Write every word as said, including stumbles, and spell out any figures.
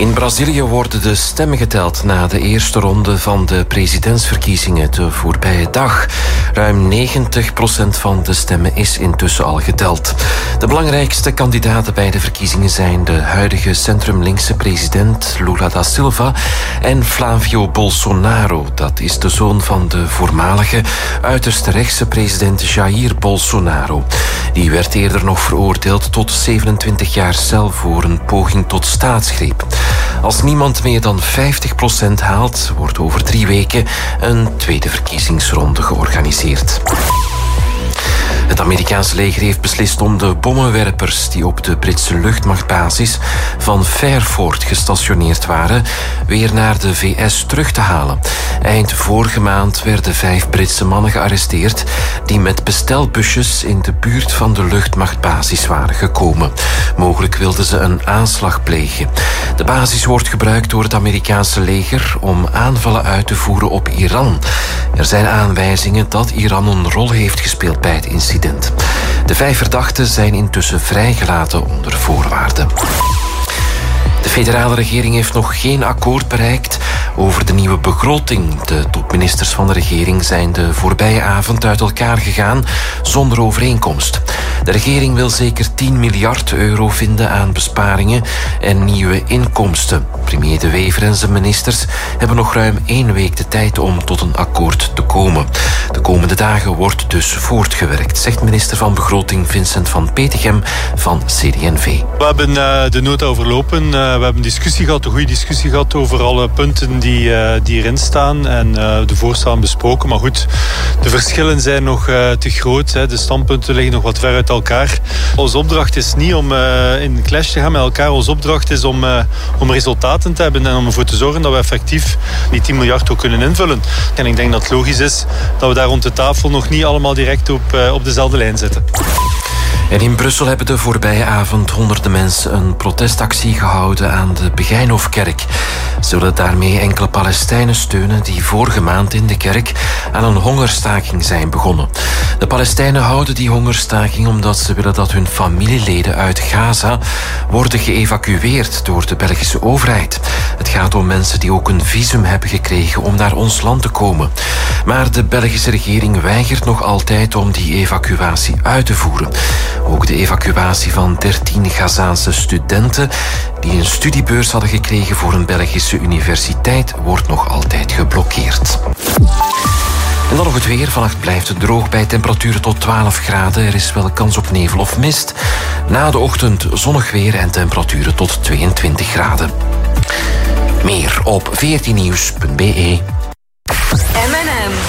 In Brazilië worden de stemmen geteld na de eerste ronde van de presidentsverkiezingen de voorbije dag. Ruim negentig procent van de stemmen is intussen al geteld. De belangrijkste kandidaten bij de verkiezingen zijn de huidige centrumlinkse president Lula da Silva en Flávio Bolsonaro. Dat is de zoon van de voormalige uiterst rechtse president Jair Bolsonaro. Die werd eerder nog veroordeeld tot zevenentwintig jaar cel voor een poging tot staatsgreep. Als niemand meer dan vijftig procent haalt, wordt over drie weken een tweede verkiezingsronde georganiseerd. Het Amerikaanse leger heeft beslist om de bommenwerpers die op de Britse luchtmachtbasis van Fairford gestationeerd waren, weer naar de V S terug te halen. Eind vorige maand werden vijf Britse mannen gearresteerd die met bestelbusjes in de buurt van de luchtmachtbasis waren gekomen. Mogelijk wilden ze een aanslag plegen. De basis wordt gebruikt door het Amerikaanse leger om aanvallen uit te voeren op Iran. Er zijn aanwijzingen dat Iran een rol heeft gespeeld bij het incident. De vijf verdachten zijn intussen vrijgelaten onder voorwaarden. De federale regering heeft nog geen akkoord bereikt over de nieuwe begroting. De topministers van de regering zijn de voorbije avond uit elkaar gegaan zonder overeenkomst. De regering wil zeker tien miljard euro vinden aan besparingen en nieuwe inkomsten. Premier De Wever en zijn ministers hebben nog ruim één week de tijd om tot een akkoord te komen. De komende dagen wordt dus voortgewerkt, zegt minister van Begroting Vincent van Petegem van C D N V. We hebben uh, de nota overlopen. Uh, we hebben een discussie gehad, een goede discussie gehad over alle punten die, uh, die erin staan en uh, de voorstellen besproken. Maar goed, de verschillen zijn nog uh, te groot. Hè. De standpunten liggen nog wat ver uit elkaar. Onze opdracht is niet om uh, in clash te gaan met elkaar. Onze opdracht is om, uh, om resultaten te hebben en om ervoor te zorgen dat we effectief die tien miljard ook kunnen invullen. En ik denk dat het logisch is dat we daar rond de tafel nog niet allemaal direct op, uh, op dezelfde lijn zitten. En in Brussel hebben de voorbije avond honderden mensen een protestactie gehouden aan de Begijnhofkerk. Ze willen daarmee enkele Palestijnen steunen die vorige maand in de kerk aan een hongerstaking zijn begonnen. De Palestijnen houden die hongerstaking omdat ze willen dat hun familieleden uit Gaza worden geëvacueerd door de Belgische overheid. Het gaat om mensen die ook een visum hebben gekregen om naar ons land te komen. Maar de Belgische regering weigert nog altijd om die evacuatie uit te voeren. Ook de evacuatie van dertien Gazaanse studenten die een studiebeurs hadden gekregen voor een Belgische universiteit wordt nog altijd geblokkeerd. En dan nog het weer. Vannacht blijft het droog bij temperaturen tot twaalf graden. Er is wel kans op nevel of mist. Na de ochtend zonnig weer en temperaturen tot tweeëntwintig graden. Meer op veertien nieuws punt b e. M en M.